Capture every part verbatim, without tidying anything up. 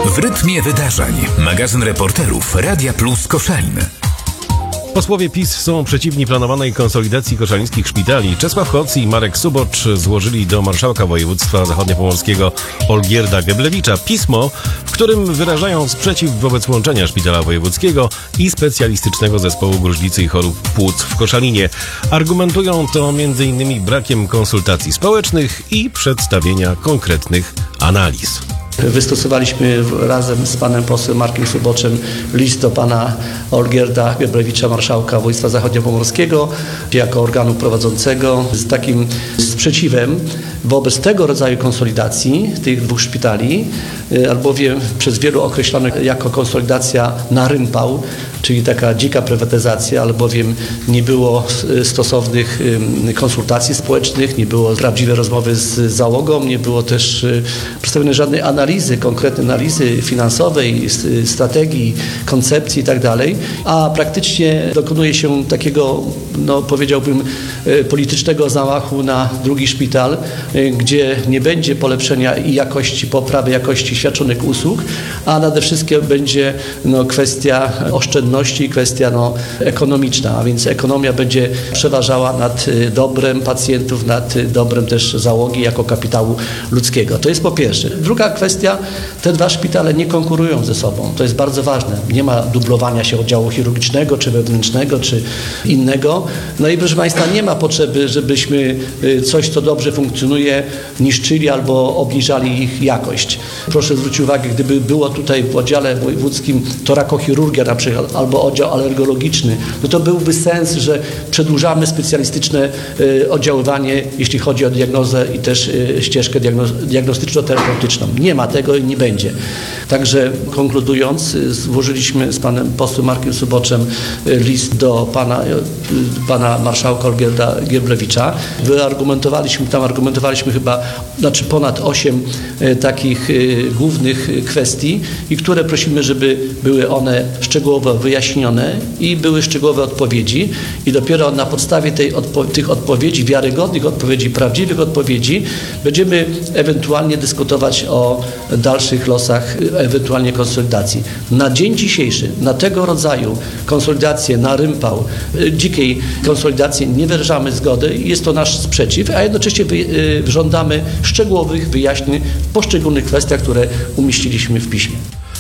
W rytmie wydarzeń. Magazyn reporterów Radia Plus Koszalin. Posłowie PiS są przeciwni planowanej konsolidacji koszalińskich szpitali. Czesław Hoc i Marek Subocz złożyli do marszałka województwa zachodniopomorskiego Olgierda Geblewicza pismo, w którym wyrażają sprzeciw wobec łączenia szpitala wojewódzkiego i specjalistycznego zespołu gruźlicy i chorób płuc w Koszalinie. Argumentują to m.in. brakiem konsultacji społecznych i przedstawienia konkretnych analiz. Wystosowaliśmy razem z panem posłem Markiem Suboczem list do pana Olgierda Geblewicza, marszałka województwa zachodniopomorskiego, jako organu prowadzącego, z takim sprzeciwem wobec tego rodzaju konsolidacji tych dwóch szpitali, albowiem przez wielu określano jako konsolidacja na rympał, czyli taka dzika prywatyzacja, albowiem nie było stosownych konsultacji społecznych, nie było prawdziwej rozmowy z załogą, nie było też przedstawionej żadnej analizy, konkretnej analizy finansowej, strategii, koncepcji i tak dalej, a praktycznie dokonuje się takiego, no powiedziałbym, politycznego zamachu na drugi szpital, gdzie nie będzie polepszenia i jakości, poprawy jakości świadczonych usług, a nade wszystkim będzie no, kwestia oszczędności, kwestia no, ekonomiczna, a więc ekonomia będzie przeważała nad dobrem pacjentów, nad dobrem też załogi jako kapitału ludzkiego. To jest po pierwsze. Druga kwestia, te dwa szpitale nie konkurują ze sobą. To jest bardzo ważne. Nie ma dublowania się oddziału chirurgicznego, czy wewnętrznego, czy innego. No i proszę Państwa, nie ma potrzeby, żebyśmy coś, co dobrze funkcjonuje, niszczyli albo obniżali ich jakość. Proszę zwrócić uwagę, gdyby było tutaj w oddziale wojewódzkim torakochirurgia na przykład, albo oddział alergologiczny, no to byłby sens, że przedłużamy specjalistyczne oddziaływanie, jeśli chodzi o diagnozę i też ścieżkę diagnostyczno-terapeutyczną. Nie ma tego i nie będzie. Także konkludując, złożyliśmy z panem posłem Markiem Suboczem list do pana, pana marszałka Olgierda Geblewicza. Wyargumentowaliśmy, tam argumentowaliśmy chyba, znaczy ponad osiem takich głównych kwestii i które prosimy, żeby były one szczegółowo wyjaśnione i były szczegółowe odpowiedzi i dopiero na podstawie tej odpo tych odpowiedzi, wiarygodnych odpowiedzi, prawdziwych odpowiedzi będziemy ewentualnie dyskutować o dalszych losach ewentualnie konsolidacji. Na dzień dzisiejszy, na tego rodzaju konsolidację, na rympał, dzikiej konsolidacji nie wyrażamy zgody i jest to nasz sprzeciw, a jednocześnie żądamy szczegółowych wyjaśnień w poszczególnych kwestiach, które umieściliśmy w piśmie.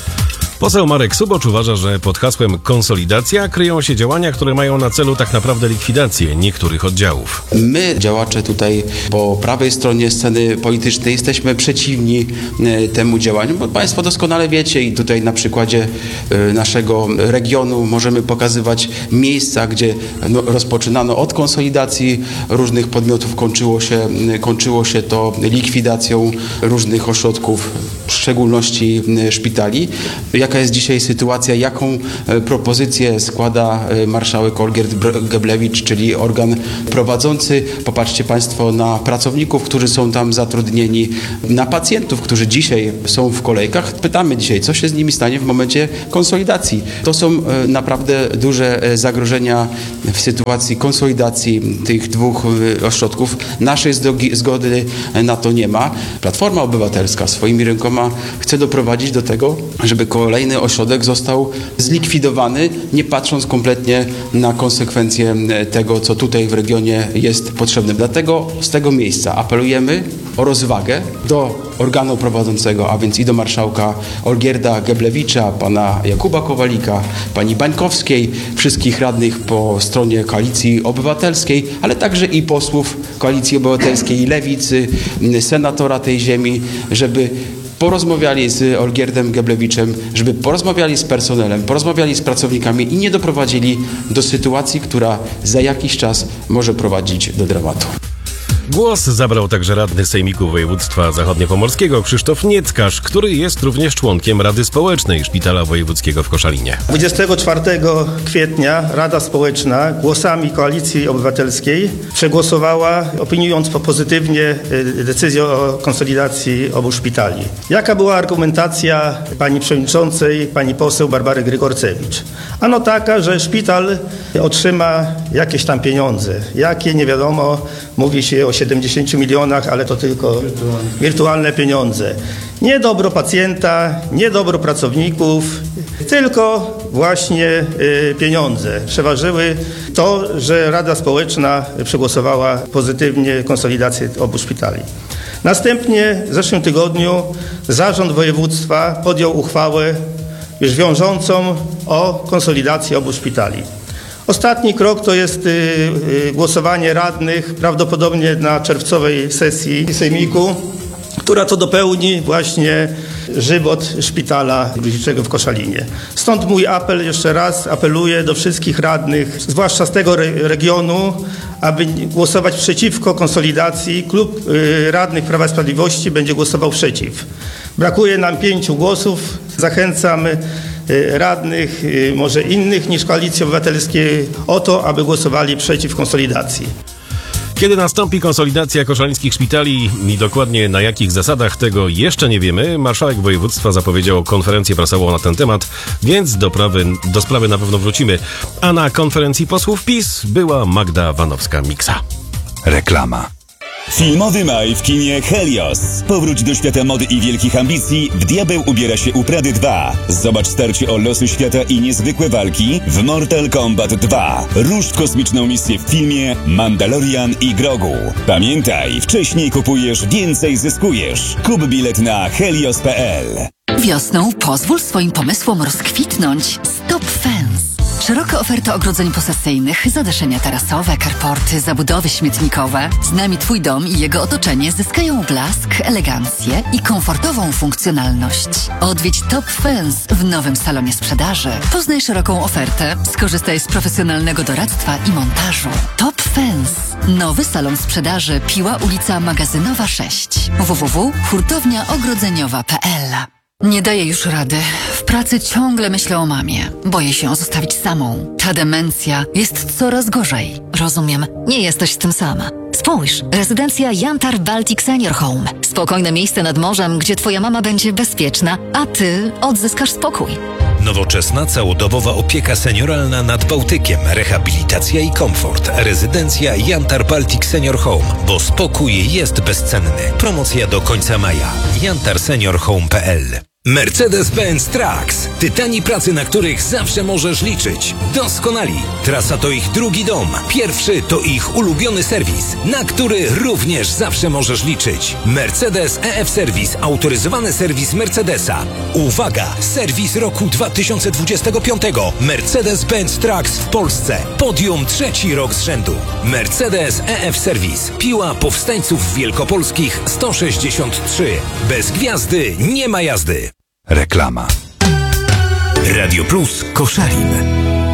Poseł Marek Subocz uważa, że pod hasłem konsolidacja kryją się działania, które mają na celu tak naprawdę likwidację niektórych oddziałów. My, działacze tutaj po prawej stronie sceny politycznej, jesteśmy przeciwni temu działaniu, bo Państwo doskonale wiecie i tutaj na przykładzie naszego regionu możemy pokazywać miejsca, gdzie no, rozpoczynano od konsolidacji różnych podmiotów, kończyło się, kończyło się to likwidacją różnych ośrodków, w szczególności szpitali. Jaka jest dzisiaj sytuacja, jaką propozycję składa marszałek Olgierd Geblewicz, czyli organ prowadzący. Popatrzcie Państwo na pracowników, którzy są tam zatrudnieni, na pacjentów, którzy dzisiaj są w kolejkach. Pytamy dzisiaj, co się z nimi stanie w momencie konsolidacji. To są naprawdę duże zagrożenia w sytuacji konsolidacji tych dwóch ośrodków. Naszej zgody na to nie ma. Platforma Obywatelska swoimi rękoma chce doprowadzić do tego, żeby kolejny ośrodek został zlikwidowany, nie patrząc kompletnie na konsekwencje tego, co tutaj w regionie jest potrzebne. Dlatego z tego miejsca apelujemy o rozwagę do organu prowadzącego, a więc i do marszałka Olgierda Geblewicza, pana Jakuba Kowalika, pani Bańkowskiej, wszystkich radnych po stronie Koalicji Obywatelskiej, ale także i posłów Koalicji Obywatelskiej i Lewicy, senatora tej ziemi, żeby porozmawiali z Olgierdem Geblewiczem, żeby porozmawiali z personelem, porozmawiali z pracownikami i nie doprowadzili do sytuacji, która za jakiś czas może prowadzić do dramatu. Głos zabrał także radny Sejmiku Województwa Zachodniopomorskiego Krzysztof Nieckarz, który jest również członkiem Rady Społecznej Szpitala Wojewódzkiego w Koszalinie. dwudziestego czwartego kwietnia Rada Społeczna głosami Koalicji Obywatelskiej przegłosowała, opiniując pozytywnie decyzję o konsolidacji obu szpitali. Jaka była argumentacja pani przewodniczącej, pani poseł Barbary Grygorcewicz? Ano taka, że szpital otrzyma jakieś tam pieniądze. Jakie, nie wiadomo, mówi się o siedemdziesięciu milionach, ale to tylko wirtualne, wirtualne pieniądze. Nie dobro pacjenta, nie dobro pracowników, tylko właśnie y, pieniądze. Przeważyły to, że Rada Społeczna przegłosowała pozytywnie konsolidację obu szpitali. Następnie w zeszłym tygodniu Zarząd Województwa podjął uchwałę już wiążącą o konsolidacji obu szpitali. Ostatni krok to jest y, y, głosowanie radnych, prawdopodobnie na czerwcowej sesji Sejmiku, która to dopełni właśnie żywot szpitala Górniczego w Koszalinie. Stąd mój apel, jeszcze raz apeluję do wszystkich radnych, zwłaszcza z tego re regionu, aby głosować przeciwko konsolidacji. Klub y, radnych Prawa i Sprawiedliwości będzie głosował przeciw. Brakuje nam pięciu głosów. Zachęcam y, radnych, y, może innych niż Koalicji Obywatelskiej, o to, aby głosowali przeciw konsolidacji. Kiedy nastąpi konsolidacja koszalińskich szpitali i dokładnie na jakich zasadach, tego jeszcze nie wiemy. Marszałek województwa zapowiedział konferencję prasową na ten temat, więc do, prawy, do sprawy na pewno wrócimy. A na konferencji posłów PiS była Magda Wanowska-Miksa. Reklama. Filmowy maj w kinie Helios. Powróć do świata mody i wielkich ambicji. W Diabeł ubiera się u Prady dwa. Zobacz starcie o losy świata i niezwykłe walki w Mortal Kombat dwa. Rusz w kosmiczną misję w filmie Mandalorian i Grogu. Pamiętaj, wcześniej kupujesz, więcej zyskujesz. Kup bilet na helios kropka p l. Wiosną pozwól swoim pomysłom rozkwitnąć. Stop Fence. Szeroka oferta ogrodzeń posesyjnych, zadaszenia tarasowe, karporty, zabudowy śmietnikowe. Z nami Twój dom i jego otoczenie zyskają blask, elegancję i komfortową funkcjonalność. Odwiedź Top Fence w nowym salonie sprzedaży. Poznaj szeroką ofertę, skorzystaj z profesjonalnego doradztwa i montażu. Top Fence. Nowy salon sprzedaży, Piła, ulica Magazynowa sześć. w w w kropka hurtownia ogrodzeniowa kropka p l. Nie daję już rady. W pracy ciągle myślę o mamie. Boję się ją zostawić samą. Ta demencja jest coraz gorzej. Rozumiem. Nie jesteś z tym sama. Spójrz, rezydencja Jantar Baltic Senior Home. Spokojne miejsce nad morzem, gdzie twoja mama będzie bezpieczna, a ty odzyskasz spokój. Nowoczesna, całodobowa opieka senioralna nad Bałtykiem, rehabilitacja i komfort. Rezydencja Jantar Baltic Senior Home, bo spokój jest bezcenny. Promocja do końca maja. jantar senior home kropka p l. Mercedes-Benz Trucks. Tytani pracy, na których zawsze możesz liczyć. Doskonali. Trasa to ich drugi dom. Pierwszy to ich ulubiony serwis, na który również zawsze możesz liczyć. Mercedes E F Service. Autoryzowany serwis Mercedesa. Uwaga! Serwis roku dwa tysiące dwudziestego piątego. Mercedes-Benz Trucks w Polsce. Podium trzeci rok z rzędu. Mercedes E F Service. Piła Powstańców Wielkopolskich sto sześćdziesiąt trzy. Bez gwiazdy nie ma jazdy. Reklama. Radio Plus Koszalin.